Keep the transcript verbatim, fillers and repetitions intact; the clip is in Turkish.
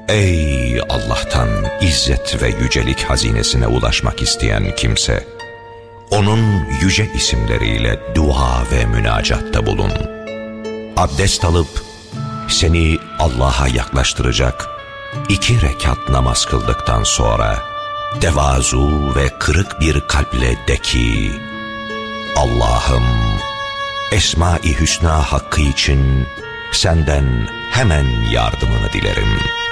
Ey Allah'tan izzet ve yücelik hazinesine ulaşmak isteyen kimse, onun yüce isimleriyle dua ve münacatta bulun. Abdest alıp seni Allah'a yaklaştıracak iki rekat namaz kıldıktan sonra tevazu ve kırık bir kalple de ki, Allah'ım, Esma-i Hüsna hakkı için senden hemen yardımını dilerim.